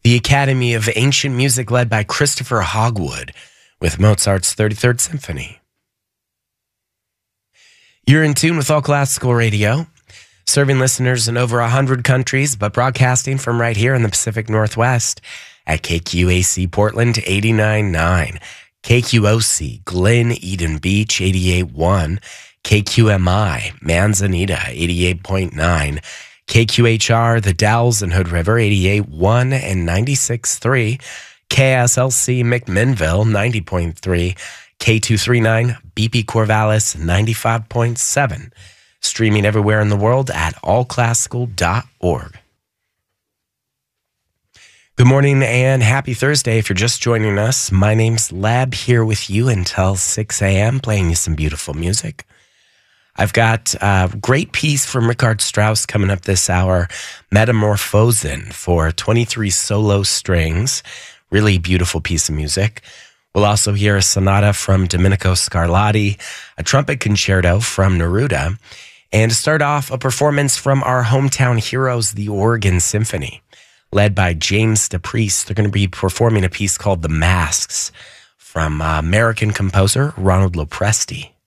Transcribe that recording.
The Academy of Ancient Music led by Christopher Hogwood with Mozart's 33rd Symphony. You're in tune with All Classical Radio, serving listeners in over 100 countries, but broadcasting from right here in the Pacific Northwest at KQAC Portland 89.9, KQOC Glen Eden Beach 88.1, KQMI Manzanita 88.9, KQHR The Dalles and Hood River 88.1 and 96.3, KSLC McMinnville 90.3, K239 BP Corvallis 95.7, streaming everywhere in the world at allclassical.org. Good morning and happy Thursday. If you're just joining us, my name's Lab, here with you until 6 a.m., playing you some beautiful music. I've got a great piece from Richard Strauss coming up this hour, Metamorphosen, for 23 solo strings. Really beautiful piece of music. We'll also hear a sonata from Domenico Scarlatti, a trumpet concerto from Neruda, and to start off, a performance from our hometown heroes, the Oregon Symphony, led by James DePriest. They're going to be performing a piece called The Masks from American composer Ronald Lopresti.